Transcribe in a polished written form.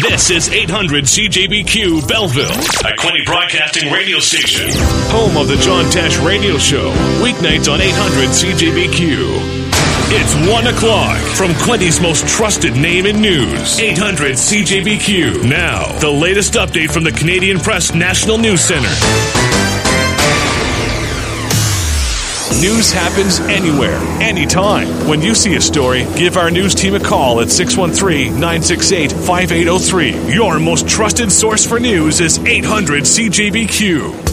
This is 800 CJBQ Belleville, a Quincy Broadcasting radio station. Home of the John Tesh Radio Show. Weeknights on 800 CJBQ. It's 1 o'clock from Quincy's most trusted name in news. 800 CJBQ. Now, the latest update from the Canadian Press National News Center. News happens anywhere, anytime. When you see a story, give our news team a call at 613-968-5803. Your most trusted source for news is 800 CJBQ.